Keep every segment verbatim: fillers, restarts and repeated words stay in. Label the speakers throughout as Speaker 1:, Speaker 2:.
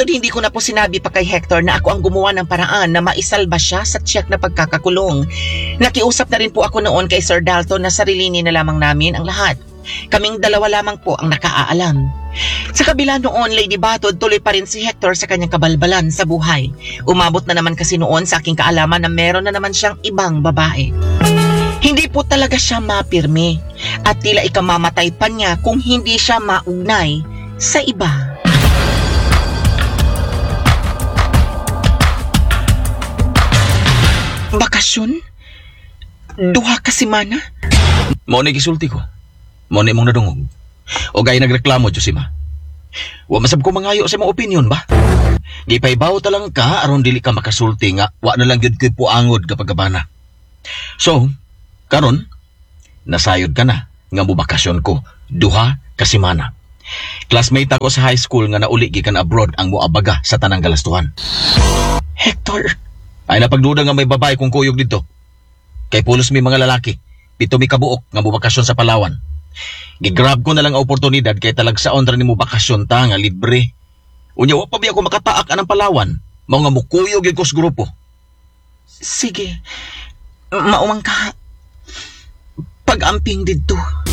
Speaker 1: Hangtod hindi ko na po sinabi pa kay Hector na ako ang gumawa ng paraan na maisalba siya sa tiyak na pagkakakulong. Nakiusap na rin po ako noon kay Sir Dalton na sarilinin na lamang namin ang lahat. Kaming dalawa lamang po ang nakaaalam. Sa kabila noon, Lady Batod, tuloy pa rin si Hector sa kanyang kabalbalan sa buhay. Umabot na naman kasi noon sa aking kaalaman na meron na naman siyang ibang babae. Hindi po talaga siya mapirme at tila ikamamatay pa niya kung hindi siya maugnay sa iba. Bakasyon? Duha ka semana?
Speaker 2: Mao ni gisulti ko. Mao ni mong nadungog. O gay nagreklamo Diyos ima. Wa masab ko mangayo sa mong opinion ba? Gipaybaw talang ka aron dili ka makasulti nga wa na lang gyud koy puangod kapag gabana. So, karon nasayod ka na nga mubakasyon ko duha ka semana. Classmate ako sa high school nga nauli gikan abroad ang moabaga sa tanang galastuhan.
Speaker 1: Hector,
Speaker 2: ay napagduda nga may babae kung kuyog dito. Kay pulos may mga lalaki, pito mi kabuok nga mubakasyon sa Palawan. Gigrab ko na lang ang oportunidad kay talagsaon ra nimo bakasyon ta nga libre. Unya wa pa bi ako makataak anang Palawan, mao nga mukuyog gyud ko sa grupo.
Speaker 1: Sige, maumang ka. Pag-amping dito.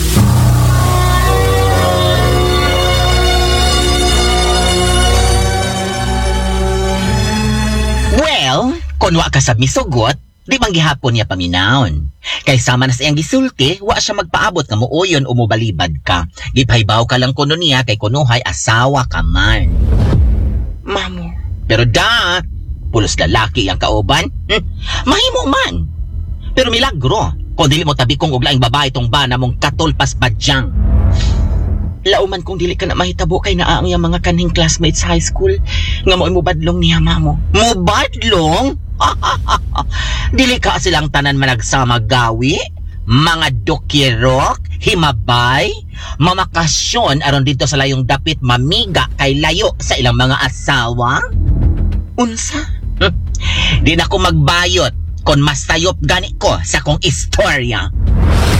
Speaker 1: Well, kung wa ka sa misugot, di bang gihapon niya paminahon. Kay sama na sa iyang gisulti, wa siya magpaabot nga muuyon o mubalibad ka. Gipaybaw ka lang kuno niya kay kunuhay asawa ka man. Mamo. Pero da, pulos lalaki ang kauban. Hm, mahimo man. Pero milagro, kung dili mo tabi kong uglaing babae tong bana mong katulpas badyang. Lauman kung dili ka na mahitabo kay naa ang iyang mga kanhing classmates sa high school nga mo'y mubadlong niya mamo. Mubadlong? Dili ka silang tanan managsama gawi? Mga dokirok, himabay, mamakasyon aron dito sa layong dapit mamiga kay layo sa ilang mga asawa? Unsa? Hm, di na ko magbayot kon mas tayop gani ko sa kong istorya.